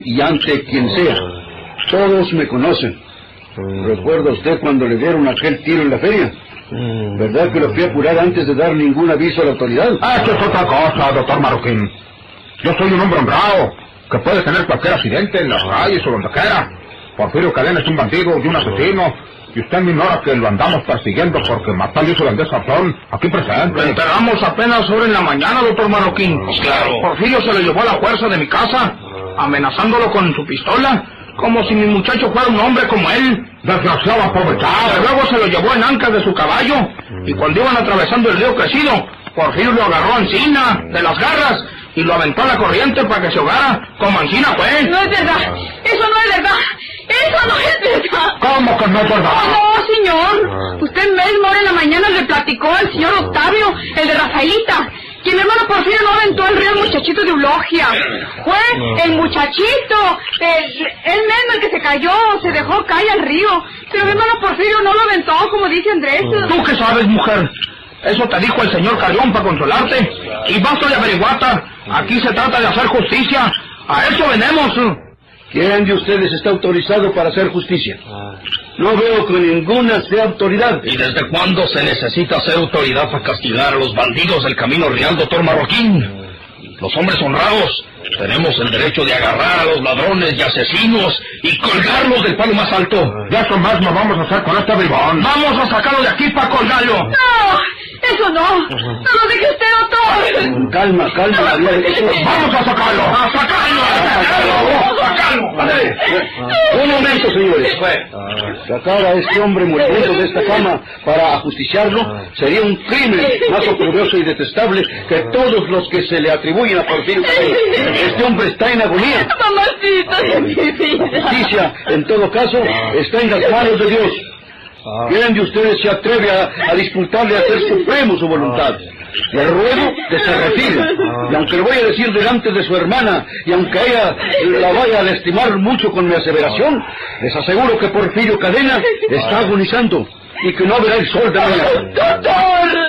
y ante quien sea. Todos me conocen. ¿Recuerda usted cuando le dieron aquel tiro en la feria? ¿Verdad que lo fui a curar antes de dar ningún aviso a la autoridad? Eso es otra cosa, doctor Marroquín. Yo soy un hombre honrado, que puede tener cualquier accidente en las calles o donde quiera. Porfirio Cadena es un bandido y un asesino, y usted me ignora que lo andamos persiguiendo porque mató al hijo de Andrés Sarzón, aquí presente. Lo enterramos apenas ahora en la mañana, doctor Marroquín. Claro. Porfirio se lo llevó a la fuerza de mi casa, amenazándolo con su pistola, como si mi muchacho fuera un hombre como él. Desgraciado aprovechado. Luego se lo llevó en ancas de su caballo, y cuando iban atravesando el río Crecido, Porfirio lo agarró a Encina, de las garras, y lo aventó a la corriente para que se ahogara, como Encina fue. No es verdad, eso no es verdad, eso no es verdad. ¿Cómo que no es verdad? No, señor, usted mismo ahora en la mañana le platicó al señor Octavio, el de Rafaelita, que mi hermano Porfirio no aventó al río al muchachito de Eulogia. Fue el muchachito, él mismo el que se cayó, se dejó caer al río. Pero mi hermano Porfirio no lo aventó, como dice Andrés. ¿Tú qué sabes, mujer? Eso te dijo el señor Carrión para consolarte. Y basta de averiguata. Aquí se trata de hacer justicia. A eso venimos. ¿Quién de ustedes está autorizado para hacer justicia? No veo que ninguna sea autoridad. ¿Y desde cuándo se necesita ser autoridad para castigar a los bandidos del camino real, doctor Marroquín? Los hombres honrados tenemos el derecho de agarrar a los ladrones y asesinos y colgarlos del palo más alto. Ya eso más nos vamos a hacer con este bribón. Vamos a sacarlo de aquí para colgarlo. No, eso no lo deje usted, doctor. Calma. Vamos a sacarlo. ¡A sacarlo! Un momento, señores. Sacar a este hombre moribundo de esta cama para ajusticiarlo sería un crimen más oprobioso y detestable que todos los que se le atribuyen a Porfirio Cadena. Este hombre está en agonía. Mamacita de mi vida. La justicia, en todo caso, está en las manos de Dios. ¿Quién de ustedes se atreve a disputarle a hacer supremo su voluntad? Le ruego que se retire. Y aunque le voy a decir delante de su hermana, y aunque ella la vaya a lastimar mucho con mi aseveración, les aseguro que Porfirio Cadena está agonizando y que no verá el sol de mañana. ¡Doctor!